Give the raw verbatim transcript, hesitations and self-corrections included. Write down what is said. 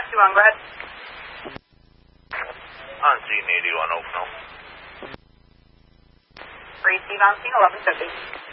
two one, go ahead. On scene, eighty-one Oakville. Receive on scene, eleven fifty.